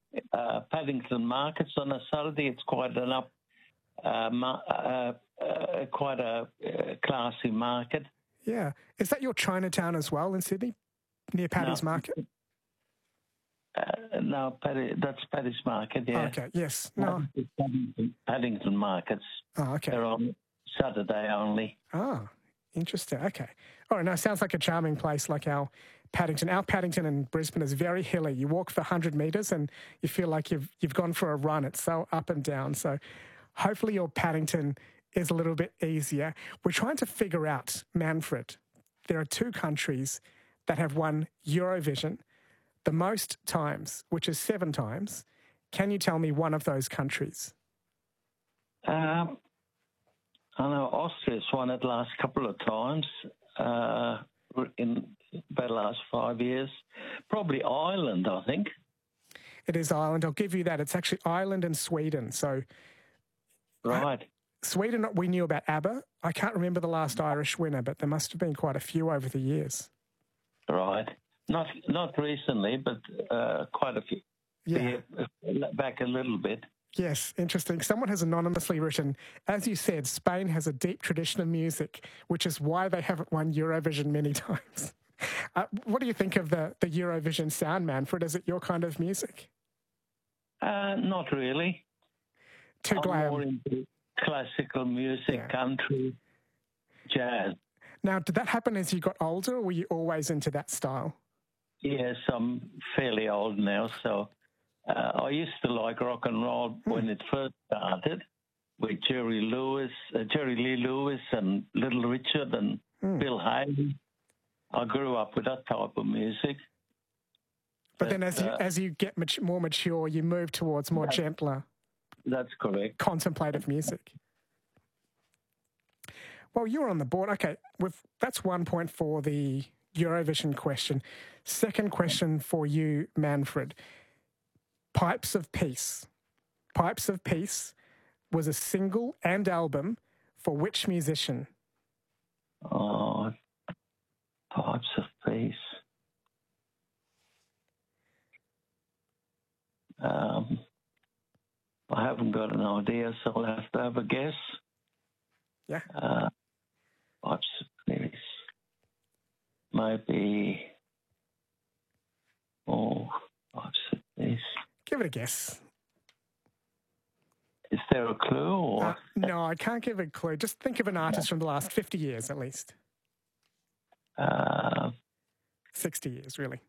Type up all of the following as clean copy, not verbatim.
Paddington Markets on a Saturday. It's quite quite a classy market. Yeah. Is that your Chinatown as well in Sydney, near Paddy's Market? No, that's Paddy's Market, yeah. Oh, okay, yes. No. Paddington Markets. Oh, okay. They're on Saturday only. Oh, interesting. Okay. All right, now sounds like a charming place like our Paddington. Our Paddington in Brisbane is very hilly. You walk for 100 metres and you feel like you've gone for a run. It's so up and down. So hopefully your Paddington is a little bit easier. We're trying to figure out, Manfred, there are 2 countries that have won Eurovision the most times, which is 7 times. Can you tell me one of those countries? I know Austria's won it last couple of times in about the last 5 years. Probably Ireland, I think. It is Ireland. I'll give you that. It's actually Ireland and Sweden. So, right. Sweden, we knew about ABBA. I can't remember the last Irish winner, but there must have been quite a few over the years. Right. Not recently, but quite a few. Yeah. Back a little bit. Yes, interesting. Someone has anonymously written, as you said, Spain has a deep tradition of music, which is why they haven't won Eurovision many times. What do you think of the Eurovision sound, Manfred? Is it your kind of music? Not really. Too glam. I'm more into classical music, country, jazz. Now, did that happen as you got older, or were you always into that style? Yes, I'm fairly old now, so I used to like rock and roll when it first started with Jerry Lee Lewis and Little Richard and Bill Haley. I grew up with that type of music. But then as you get more mature, you move towards more gentler. That's correct. Contemplative music. Well, you're on the board. Okay, that's 1 point for the Eurovision question. Second question for you, Manfred. Pipes of Peace. Pipes of Peace was a single and album for which musician? Oh, Pipes of Peace. I haven't got an idea, so I'll have to have a guess. Yeah. Pipes of Peace. Maybe. Pipes of Peace. Give it a guess. Is there a clue? Or? No, I can't give a clue. Just think of an artist from the last 50 years at least. 60 years, really.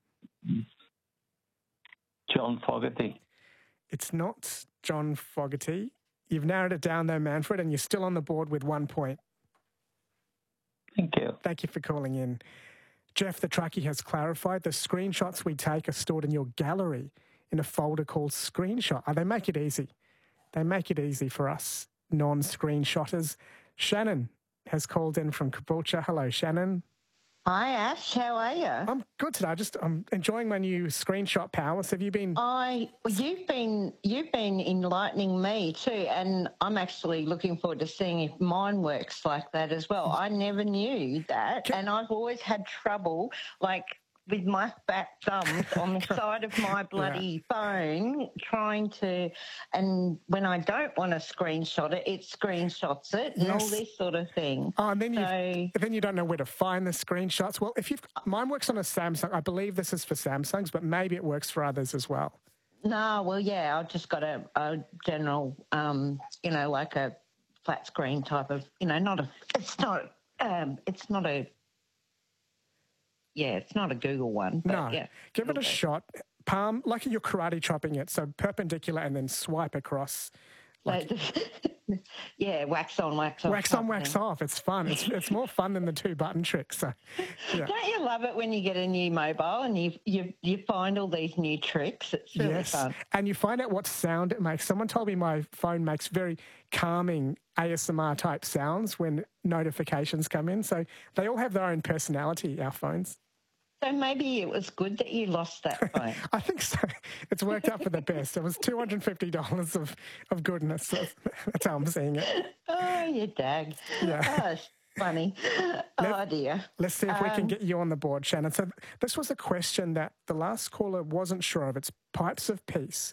John Fogerty. It's not John Fogerty. You've narrowed it down though, Manfred, and you're still on the board with 1 point. Thank you. Thank you for calling in. Jeff the Truckie has clarified the screenshots we take are stored in your gallery in a folder called Screenshot. They make it easy. They make it easy for us non-screenshotters. Shannon has called in from Caboolture. Hello, Shannon. Hi, Ash. How are you? I'm good today. I'm enjoying my new screenshot powers. Have you been? You've been enlightening me too, and I'm actually looking forward to seeing if mine works like that as well. I never knew that, and I've always had trouble, like with my fat thumbs on the side of my bloody phone, trying to, and when I don't want to screenshot it, it screenshots it and all this sort of thing. Oh, and then you don't know where to find the screenshots. Well, mine works on a Samsung. I believe this is for Samsungs, but maybe it works for others as well. No, well, yeah, I've just got a general, like a flat screen type of, it's not a Google one. But no, give it a shot. Palm, like you're karate chopping it, so perpendicular and then swipe across. Wax on, wax off. Wax on, wax off. It's fun. It's more fun than the 2-button trick. So, yeah. Don't you love it when you get a new mobile and you find all these new tricks? It's really fun. And you find out what sound it makes. Someone told me my phone makes very calming ASMR type sounds when notifications come in. So they all have their own personality, our phones. So maybe it was good that you lost that phone. I think so. It's worked out for the best. It was $250 of goodness. That's how I'm seeing it. Oh, you dag. Yeah. Oh, funny. Dear. Let's see if we can get you on the board, Shannon. So this was a question that the last caller wasn't sure of. It's Pipes of Peace